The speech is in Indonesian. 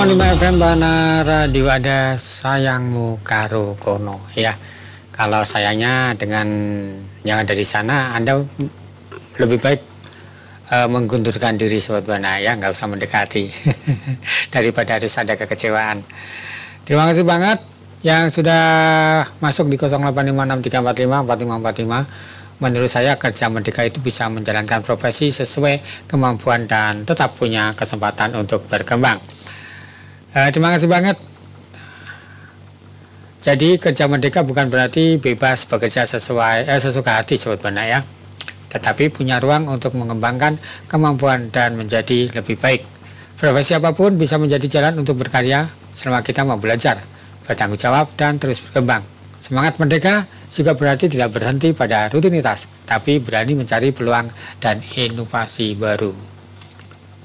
5 FM Bana Radio ada sayangmu karo kono ya. Kalau sayangnya dengan yang ada di sana, Anda lebih baik menggundurkan diri sobat Bana ya, nggak usah mendekati daripada harus ada kekecewaan. Terima kasih banget yang sudah masuk di 085634545545. Menurut saya kerja merdeka itu bisa menjalankan profesi sesuai kemampuan dan tetap punya kesempatan untuk berkembang. Terima kasih banget. Jadi kerja merdeka bukan berarti bebas bekerja sesuai sesuka hati sobat Bana ya, tetapi punya ruang untuk mengembangkan kemampuan dan menjadi lebih baik. Profesi apapun bisa menjadi jalan untuk berkarya selama kita mau belajar, bertanggung jawab dan terus berkembang. Semangat merdeka juga berarti tidak berhenti pada rutinitas, tapi berani mencari peluang dan inovasi baru.